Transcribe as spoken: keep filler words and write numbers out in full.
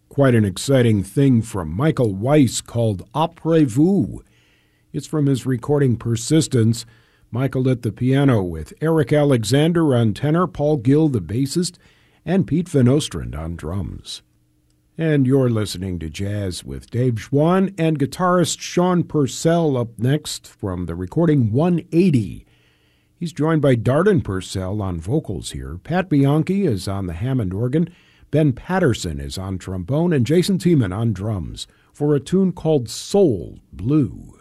quite an exciting thing from Michael Weiss called Après Vous. It's from his recording Persistence. Michael at the piano with Eric Alexander on tenor, Paul Gill the bassist, and Pete Van Ostrand on drums. And you're listening to Jazz with Dave Schwann and guitarist Sean Purcell up next from the recording one eighty. He's joined by Darden Purcell on vocals here. Pat Bianchi is on the Hammond organ. Ben Patterson is on trombone, and Jason Tiemann on drums for a tune called Soul Blue.